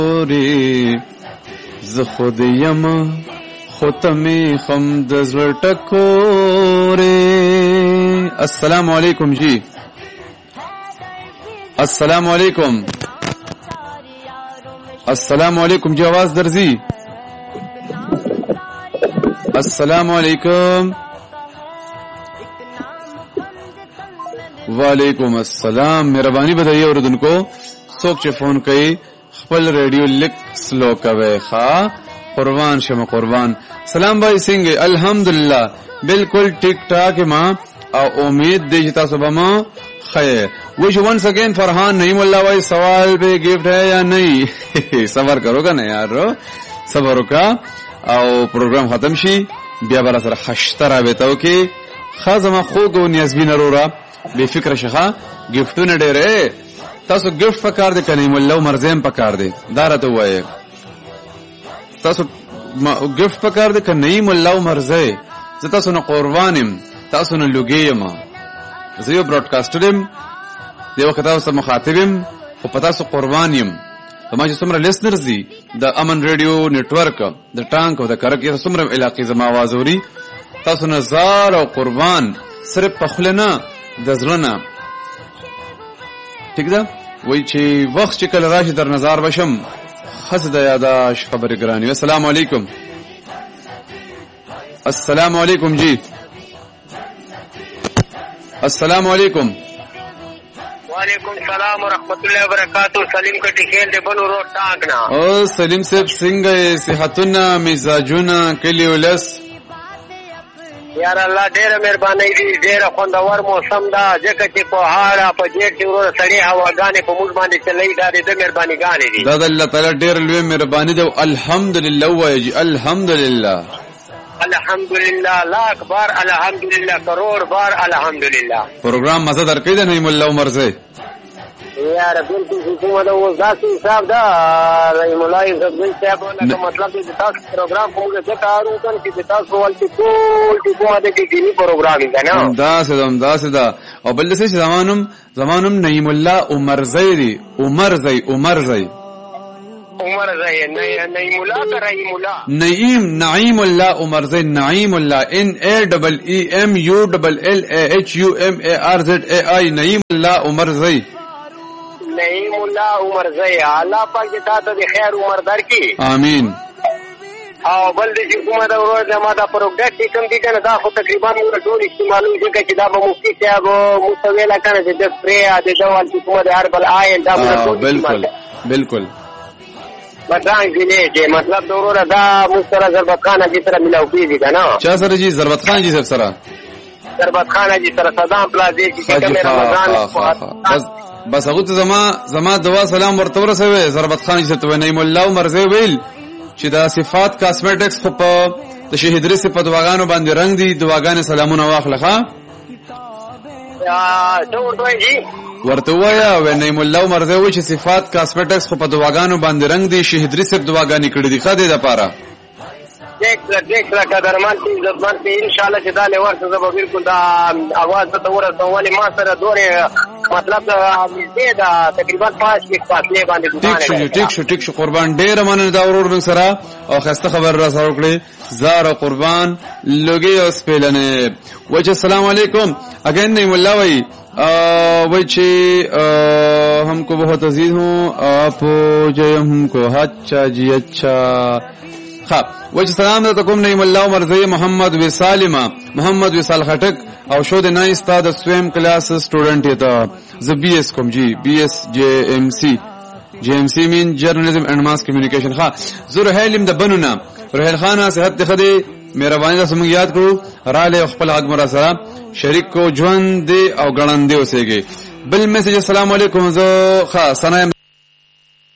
ری ز خود یم ختمی خم دزل ٹکورے. السلام علیکم جی. السلام علیکم. السلام علیکم جی, آواز درزی. السلام علیکم. وعلیکم السلام. مہربانی بتائیے اردن کو سوک چے فون کئی خپل ریڈیو لک سلو کوي خا قربان شم قربان. سلام بھائی سنگ الحمدللہ بالکل ٹھیک ٹھاک ما او امید دی جتا صبح ما خیر. وش ونس اگین فرحان نعیم اللہ بھائی سوال پہ گفٹ ہے یا نہیں؟ صبر کرو گا نا یار, صبر کا او پروگرام ختم شي بیا برا سره خشتره وتاو کې خازما خوګو نیازبین رورا بے فکر شخه گفتونه ډېره تاسو گفت پکار دي کنه مولا مرزم پکار دي دارته وای تاسو گفت پکار دي کنه مولا مرزه زه تاسو نه قربانم تاسو نه لګیم زه یو براډکاسټرم دی وخت تاسو مخاطبم او پتا سو قربانیم. زما چې څومره لیسنرز دي د امن ریډیو نیټورک د ټانک او د کرک یې څومره علاقې زما आवाज اوري تاسو نه زار او قربان صرف پخلنا د زړه. ٹھیک ده وای چې وخت چې کله راشي در نظر بشم حسد یاداش خبر ګرانی. السلام علیکم. السلام علیکم جی. السلام علیکم. وعلیکم السلام ورحمۃ اللہ وبرکاتہ. سلیم کٹی کھیل دے بنو روڈ ٹانکنا. او سلیم صاحب څنګه صحتونه مزاجونه کلی ولس؟ یار الله ډېر مهرباني دي, ډېر خوندور موسم دا ځکه چې په هاړه په جیټ کې ورو سړی هواګانې په موږ باندې چلای دا د مهرباني ګانې دي. دا د الله تعالی ډېر لوی مهرباني ده. الحمدلله وایي الحمدلله الحمدلله لاکھ بار الحمدلله کروڑ بار الحمدلله. پروگرام مزه درکې ده نعیم الله عمر زه یار بالکل حکومت او ذاتي حساب دا رحم الله عزت صاحب له مطلب دې تاسو پروگرام کومه څه کارو کوي چې تاسو ولته ټول حکومت کې دینی پروگرام دی نه دا سدا او بل څه زمانم نعیم الله عمر زیری عمر زی نعیم الله عمر زی نعیم الله NAEEMULLAHUMARZAI نعیم الله عمر زی نعیم الله عمر زی. الله پاک دې تاسو د خیر عمر درکړي آمین. او بل دې حکومت او روزه ما دا پروګرام چې کوم دي کنه دا خو تقریبا موږ ټول استعمالو چې دا به مفتي صاحب مستویلا کنه چې د سپری د ډول حکومت هر بل آی دا بالکل بدان کې مطلب دوره دا مستر ضربت خان جی سره ملاو کیږي کنه. چا سره جی ضربت خان جی سره ضربت خان جی سره صدام پلازې چې رمضان بس هغه ته زما دعا سلام ورته ورسوي. ضربت خان جی ته نعیم الله عمر زی ویل چې دا صفات کاسمیټکس په د شهیدری صفات دواګانو باندې رنگ دي دواګانې سلامونه واخلخه ورته وایا و نعیم الله عمر زی وی چې صفات کاسمیټکس په دواګانو باندې رنگ دي شهیدری صفات دواګانې کړې دي خاطر د پاره دیکھ قدرمن کی عزتمن کی انشاءاللہ چې دا لور څه به بالکل دا आवाज ته ورته ولې ما سره دوره مطلب دې دا تقریبا 5 کې فاصله باندې دوکانه. ټیک شو قربان ډېر مننه دا ورور من سره او خسته خبر را سره وکړي زار قربان لوګي اوس پیلنه. وجه السلام علیکم اگین نعیم الله وای چې हमको बहुत अजीज हूँ आप जो हमको अच्छा जी अच्छा ها وجه سلام علیکم نعیم الله عمر زی محمد وصال خټک او شو د نای استاد سویم کلاس سټوډنټ یته ز بی اس کوم جی بی اس جی ام سی مین جرنالیزم اینڈ ماس کمیونیکیشن. ها زره هلم د بنونا رحل خانه صحت خدي مهرباني تاسو موږ یاد کړو را له خپل حق مرا سره شریک کو ژوند دی او غړندې اوسېږي. بل میسج السلام علیکم زه ښا سنایم